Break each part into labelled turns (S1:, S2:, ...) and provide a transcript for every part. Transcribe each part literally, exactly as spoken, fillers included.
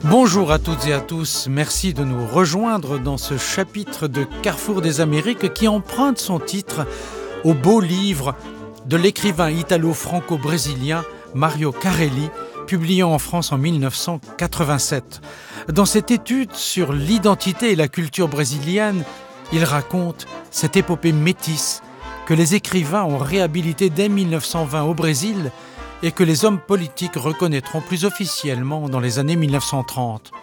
S1: Bonjour à toutes et à tous, merci de nous rejoindre dans ce chapitre de Carrefour des Amériques qui emprunte son titre au beau livre de l'écrivain italo-franco-brésilien Mario Carelli, publié en France en mille neuf cent quatre-vingt-sept. Dans cette étude sur l'identité et la culture brésilienne, il raconte cette épopée métisse que les écrivains ont réhabilitée dès mille neuf cent vingt au Brésil et que les hommes politiques reconnaîtront plus officiellement dans les années mille neuf cent trente.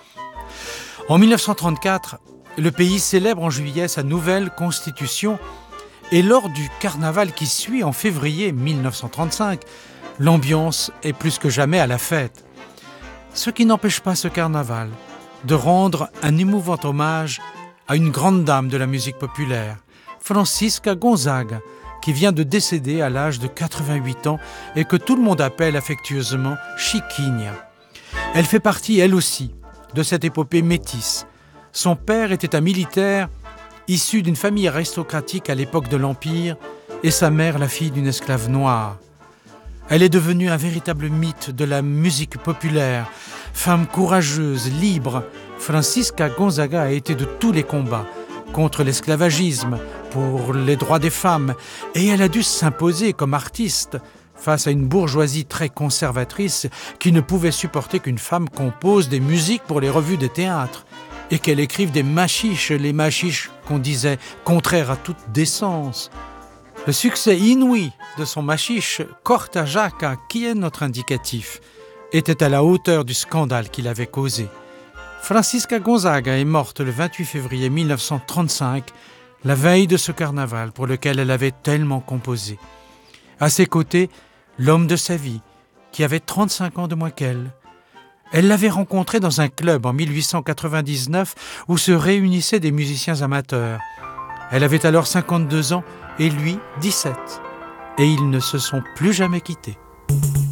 S1: En mille neuf cent trente-quatre, le pays célèbre en juillet sa nouvelle constitution et lors du carnaval qui suit en février mille neuf cent trente-cinq, l'ambiance est plus que jamais à la fête. Ce qui n'empêche pas ce carnaval de rendre un émouvant hommage à une grande dame de la musique populaire, Francisca Gonzaga, qui vient de décéder à l'âge de quatre-vingt-huit ans et que tout le monde appelle affectueusement Chiquinha. Elle fait partie, elle aussi, de cette épopée métisse. Son père était un militaire issu d'une famille aristocratique à l'époque de l'Empire et sa mère la fille d'une esclave noire. Elle est devenue un véritable mythe de la musique populaire. Femme courageuse, libre, Francisca Gonzaga a été de tous les combats contre l'esclavagisme, pour les droits des femmes, et elle a dû s'imposer comme artiste face à une bourgeoisie très conservatrice qui ne pouvait supporter qu'une femme compose des musiques pour les revues des théâtres et qu'elle écrive des machiches, les machiches qu'on disait contraires à toute décence. Le succès inouï de son machiche Corta Jaca, qui est notre indicatif, était à la hauteur du scandale qu'il avait causé. Francisca Gonzaga est morte le vingt-huit février mille neuf cent trente-cinq, la veille de ce carnaval pour lequel elle avait tellement composé. À ses côtés, l'homme de sa vie, qui avait trente-cinq ans de moins qu'elle. Elle l'avait rencontré dans un club en mille huit cent quatre-vingt-dix-neuf où se réunissaient des musiciens amateurs. Elle avait alors cinquante-deux ans et lui dix-sept. Et ils ne se sont plus jamais quittés.